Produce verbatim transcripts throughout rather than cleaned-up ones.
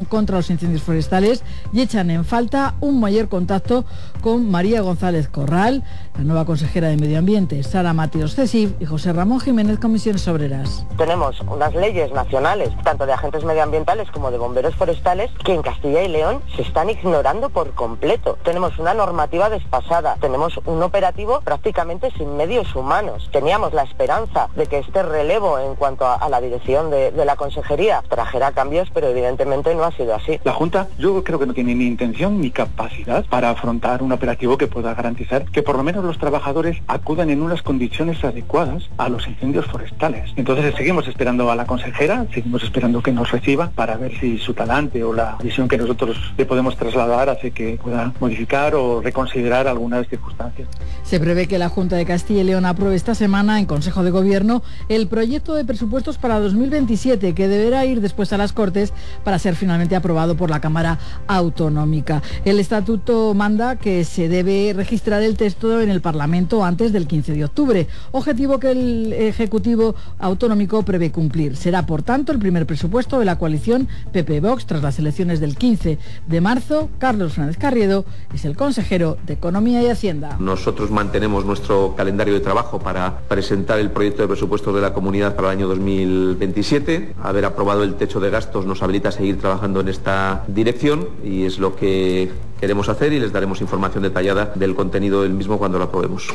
contra los incendios forestales y echan en falta un mayor contacto con María González Corral, la nueva consejera de Medio Ambiente, Sara Mateos Cesif y José Ramón Jiménez, Comisiones Obreras. Tenemos unas leyes nacionales, tanto de agentes medioambientales como de bomberos forestales, que en Castilla y León se están ignorando por completo. Tenemos una normativa desfasada, tenemos un operativo prácticamente sin medios humanos. Teníamos la esperanza de que este relevo en cuanto a, a la dirección de, de la consejería trajera cambios, pero evidentemente no ha sido así. La Junta yo creo que no tiene ni intención ni capacidad para afrontar un operativo que pueda garantizar que por lo menos los trabajadores acudan en unas condiciones adecuadas a los incendios forestales. Entonces seguimos esperando a la consejera, seguimos esperando que nos reciba para ver si su talante o la visión que nosotros le podemos trasladar hace que pueda modificar o reconsiderar algunas circunstancias. Se prevé que la Junta de Castilla y León apruebe esta semana en Consejo de Gobierno el proyecto de presupuestos para dos mil veintisiete, que deberá ir después a las Cortes para ser finalmente aprobado por la Cámara Autonómica. El estatuto manda que se debe registrar el texto en el Parlamento antes del quince de octubre, objetivo que el Ejecutivo Autonómico prevé cumplir. Será, por tanto, el primer presupuesto de la coalición P P-Vox tras las elecciones del quince de marzo. Carlos Fernández Carriedo es el consejero de Economía y Hacienda. Nosotros mantenemos nuestro calendario de trabajo para presentar el proyecto de presupuestos de la comunidad para el año dos mil veintisiete. Haber aprobado el techo de gastos nos habilita a seguir trabajando en esta dirección y es lo que queremos hacer, y les daremos información detallada del contenido del mismo cuando lo aprobemos.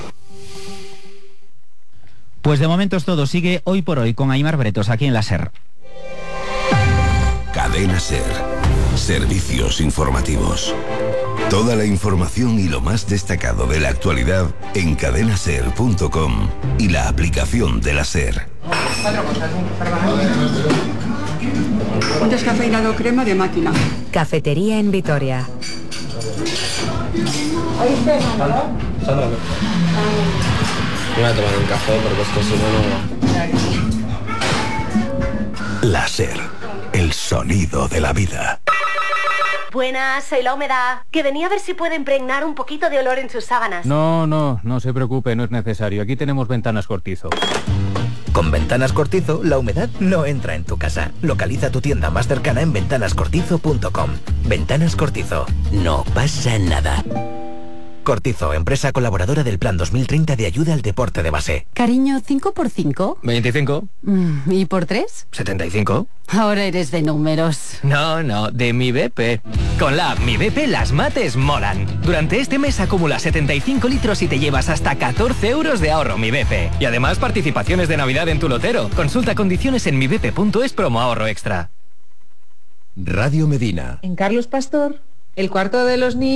Pues de momento es todo. Sigue Hoy por Hoy con Aimar Bretos aquí en la SER. Cadena SER. Servicios informativos. Toda la información y lo más destacado de la actualidad en cadena ser punto com y la aplicación de la SER. Cuatro cosas, un descafeinado crema de máquina. Cafetería en Vitoria. Sandra, me voy a tomar un café porque es que si no, no... La SER, el sonido de la vida. Buenas, soy La Humedad, que venía a ver si puede impregnar un poquito de olor en sus sábanas. No, no, no se preocupe, no es necesario. Aquí tenemos Ventanas Cortizo. Con Ventanas Cortizo, la humedad no entra en tu casa. Localiza tu tienda más cercana en ventanas cortizo punto com. Ventanas Cortizo, no pasa nada. Cortizo, empresa colaboradora del Plan dos mil treinta de ayuda al deporte de base. Cariño, ¿cinco por cinco? veinticinco. Mm, ¿Y por tres? setenta y cinco. Ahora eres de números. No, no, de Mi B P. Con la app Mi B P las mates molan. Durante este mes acumula setenta y cinco litros y te llevas hasta catorce euros de ahorro Mi B P. Y además participaciones de Navidad en tu lotero. Consulta condiciones en mi b p punto es promo ahorro extra. Radio Medina. En Carlos Pastor, el cuarto de los niños.